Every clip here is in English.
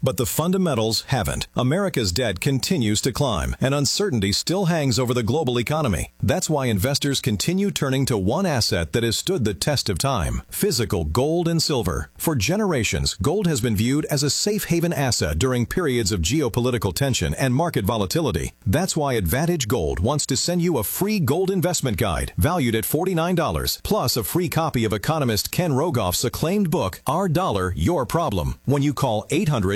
But the fundamentals haven't. America's debt continues to climb, and uncertainty still hangs over the global economy. That's why investors continue turning to one asset that has stood the test of time: physical gold and silver. For generations, gold has been viewed as a safe haven asset during periods of geopolitical tension and market volatility. That's why Advantage Gold wants to send you a free gold investment guide valued at $49, plus a free copy of economist Ken Rogoff's acclaimed book, Our Dollar, Your Problem, when you call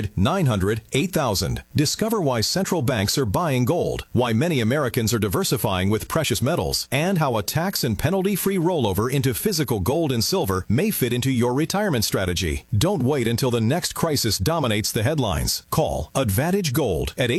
800-900-8000. Discover why central banks are buying gold, why many Americans are diversifying with precious metals, and how a tax and penalty-free rollover into physical gold and silver may fit into your retirement strategy. Don't wait until the next crisis dominates the headlines. Call Advantage Gold at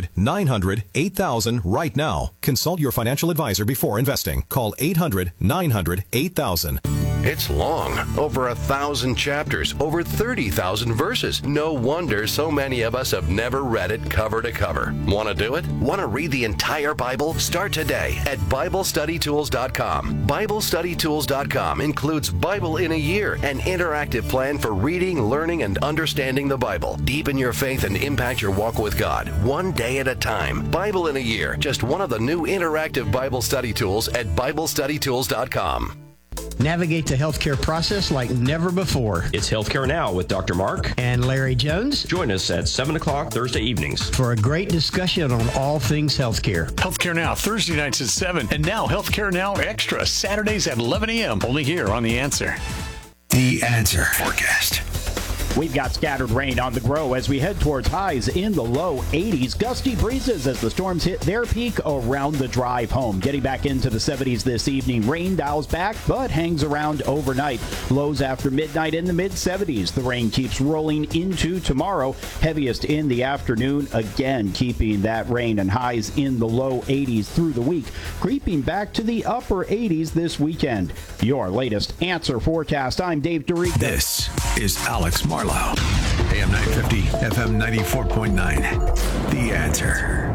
800-900-8000 right now. Consult your financial advisor before investing. Call 800-900-8000. It's long, over 1,000 chapters, over 30,000 verses. No wonder so many of us have never read it cover to cover. Want to do it? Want to read the entire Bible? Start today at BibleStudyTools.com. BibleStudyTools.com includes Bible in a Year, an interactive plan for reading, learning, and understanding the Bible. Deepen your faith and impact your walk with God, one day at a time. Bible in a Year, just one of the new interactive Bible study tools at BibleStudyTools.com. Navigate the healthcare process like never before. It's Healthcare Now with Dr. Mark and Larry Jones. Join us at 7 o'clock Thursday evenings for a great discussion on all things healthcare. Healthcare Now, Thursday nights at 7. And now Healthcare Now Extra, Saturdays at 11 a.m. Only here on The Answer. The Answer Forecast. We've got scattered rain on the grow as we head towards highs in the low 80s. Gusty breezes as the storms hit their peak around the drive home. Getting back into the 70s this evening. Rain dials back, but hangs around overnight. Lows after midnight in the mid-70s. The rain keeps rolling into tomorrow. Heaviest in the afternoon. Again, keeping that rain and highs in the low 80s through the week. Creeping back to the upper 80s this weekend. Your latest Answer Forecast. I'm Dave DeRico. This is Alex Marlowe. AM 950, FM 94.9. The Answer.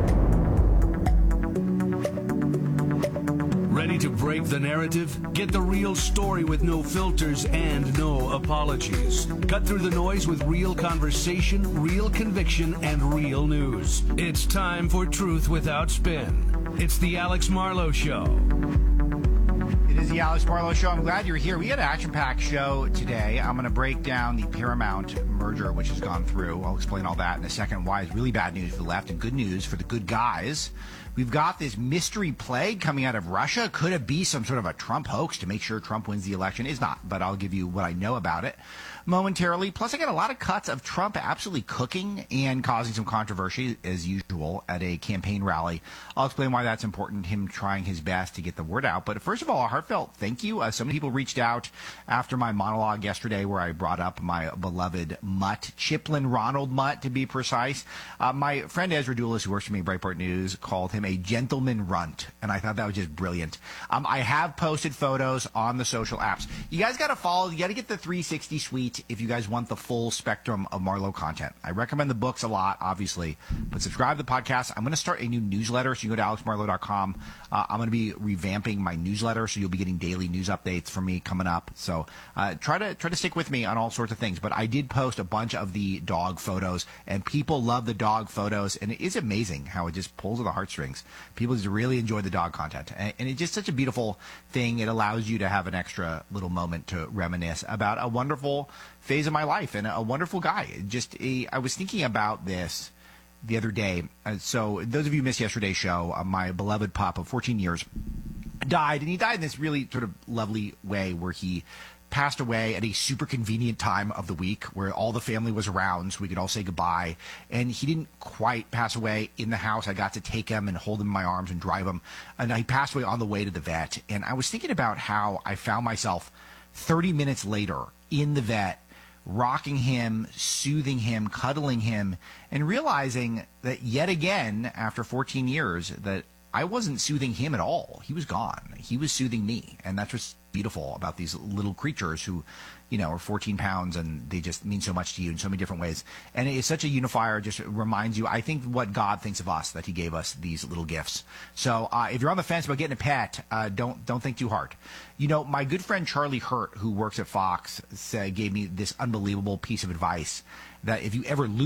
Ready to break the narrative? Get the real story with no filters and no apologies. Cut through the noise with real conversation, real conviction, and real news. It's time for Truth Without Spin. It's the Alex Marlowe Show. It is the Alex Marlowe Show. I'm glad you're here. We had an action-packed show today. I'm going to break down the Paramount merger, which has gone through. I'll explain all that in a second. Why it's really bad news for the left and good news for the good guys. We've got this mystery plague coming out of Russia. Could it be some sort of a Trump hoax to make sure Trump wins the election? It's not, but I'll give you what I know about it momentarily. Plus, I got a lot of cuts of Trump absolutely cooking and causing some controversy, as usual, at a campaign rally. I'll explain why that's important, him trying his best to get the word out. But first of all, a heartfelt thank you. So many people reached out after my monologue yesterday where I brought up my beloved mutt, Chiplin Ronald Mutt, to be precise. My friend Ezra Doulis, who works for me at Breitbart News, called him a gentleman runt, and I thought that was just brilliant. I have posted photos on the social apps. You guys got to follow. You got to get the 360 suite if you guys want the full spectrum of Marlowe content. I recommend the books a lot, obviously, but subscribe to the podcast. I'm going to start a new newsletter, so you can go to alexmarlowe.com. I'm going to be revamping my newsletter, so you'll be getting daily news updates from me coming up. So try to stick with me on all sorts of things. But I did post a bunch of the dog photos, and people love the dog photos, and it is amazing how it just pulls at the heartstrings. People just really enjoy the dog content, and it's just such a beautiful thing. It allows you to have an extra little moment to reminisce about a wonderful phase of my life and a wonderful guy. I was thinking about this the other day. So those of you who missed yesterday's show, my beloved pup of 14 years died, and he died in this really sort of lovely way where he passed away at a super convenient time of the week where all the family was around so we could all say goodbye. And he didn't quite pass away in the house. I got to take him and hold him in my arms and drive him. And he passed away on the way to the vet. And I was thinking about how I found myself 30 minutes later in the vet, rocking him, soothing him, cuddling him, and realizing that yet again, after 14 years, that I wasn't soothing him at all. He was gone. He was soothing me. And that's what's beautiful about these little creatures who, you know, are 14 pounds and they just mean so much to you in so many different ways. And it's such a unifier, just reminds you, I think, what God thinks of us, that he gave us these little gifts. So if you're on the fence about getting a pet, don't think too hard. You know, my good friend Charlie Hurt, who works at Fox, gave me this unbelievable piece of advice that if you ever lose